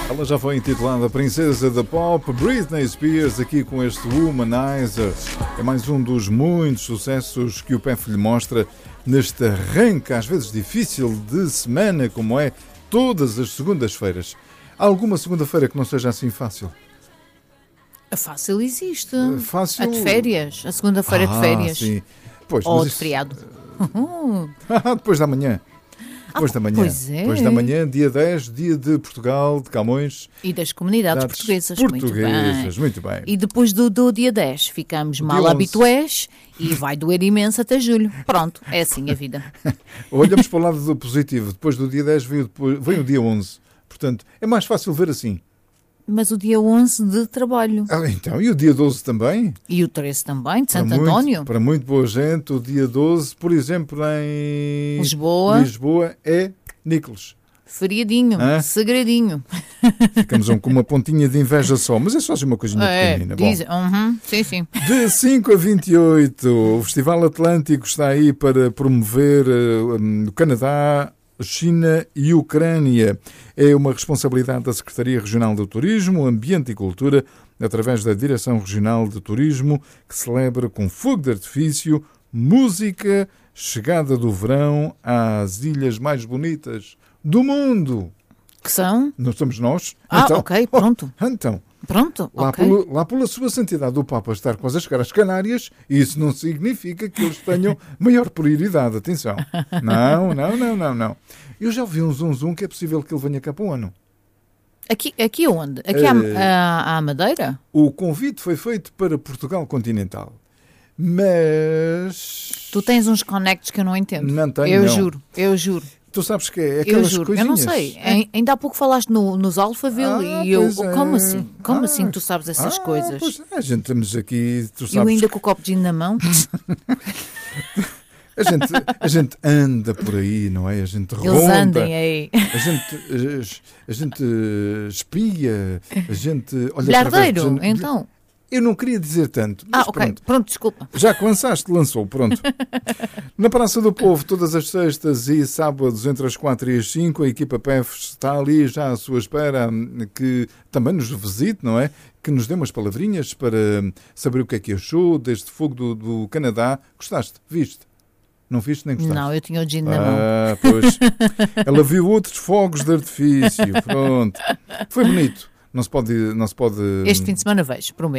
Ela já foi intitulada Princesa da Pop, Britney Spears, aqui com este Womanizer. É mais um dos muitos sucessos que o PEF lhe mostra neste arranque, às vezes difícil, de semana, como é todas as segundas-feiras. Há alguma segunda-feira que não seja assim fácil? A fácil existe. Fácil? A de férias. A segunda-feira de férias. Sim. Pois, ou de isso... feriado. Depois da manhã. Depois da manhã. Pois é. Depois da manhã, dia 10, dia de Portugal, de Camões. E das comunidades portuguesas. Muito bem. E depois do dia 10 ficamos mal habitués e vai doer imenso até julho. Pronto, é assim a vida. Olhamos para o lado do positivo. Depois do dia 10 vem o dia 11. Portanto, é mais fácil ver assim. Mas o dia 11 de trabalho. Então, e o dia 12 também? E o 13 também, de Santo António? Para muito boa gente, o dia 12, por exemplo, em Lisboa é Nícolas. Feriadinho, sagradinho. Ficamos com uma pontinha de inveja só, mas é só assim uma coisinha pequenina. Sim. De 5 a 28, o Festival Atlântico está aí para promover o Canadá, China e Ucrânia. É uma responsabilidade da Secretaria Regional do Turismo, Ambiente e Cultura, através da Direção Regional de Turismo, que celebra com fogo de artifício, música, chegada do verão às ilhas mais bonitas do mundo. Que são? Não somos nós? Então, ok, pronto. Pronto, lá pela sua santidade o Papa estar quase a chegar às Canárias, isso não significa que eles tenham maior prioridade, atenção. Não. Eu já ouvi um zum que é possível que ele venha cá para o ano. Aqui onde? Aqui à Madeira? O convite foi feito para Portugal continental, mas... Tu tens uns conectos que eu não entendo. Não tenho, Eu juro. Tu sabes que é aquelas coisinhas. Eu não sei. Ainda há pouco falaste nos Alphaville e eu... Como assim? Como assim tu sabes essas coisas? Pois, a gente estamos aqui... Tu sabes eu ainda com o copo de gin na mão? A gente anda por aí, não é? A gente ronda. Eles andem aí. A gente espia. A gente olha Bilhardeiro, então... Eu não queria dizer tanto. Mas ok. Pronto, desculpa. Já que lançou, pronto. Na Praça do Povo, todas as sextas e sábados, entre as 4 e as 5, a equipa PEF está ali já à sua espera, que também nos visite, não é? Que nos dê umas palavrinhas para saber o que é que achou deste fogo do Canadá. Gostaste? Viste? Não viste nem gostaste? Não, eu tinha o gin na mão. Pois. Ela viu outros fogos de artifício. Pronto. Foi bonito. Não se pode... Este fim de semana vejo, prometo.